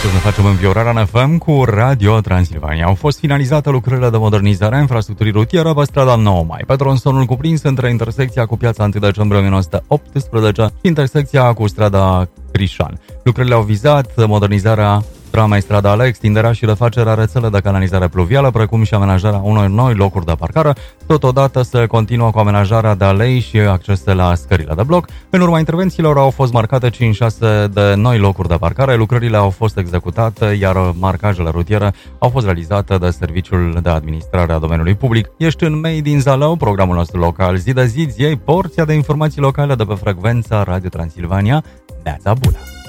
Astăzi ne facem înviorarea în FM cu Radio Transilvania. Au fost finalizate lucrările de modernizare a infrastructurii rutiere pe strada 9 Mai, pe tronsonul cuprins între intersecția cu piața 1 decembrie 1918 și intersecția cu strada Crișan. Lucrările au vizat modernizarea tramei Strada Ale, extinderea și refacerea rețelei de canalizare pluvială, precum și amenajarea unor noi locuri de parcare. Totodată se continuă cu amenajarea de alei și accese la scările de bloc. În urma intervențiilor au fost marcate 5-6 de noi locuri de parcare. Lucrările au fost executate, iar marcajele rutiere au fost realizate de Serviciul de Administrare a Domeniului Public. Ești în Made in Zalău, programul nostru local. Zi de zi, iei porția de informații locale de pe frecvența Radio Transilvania. Neața bună!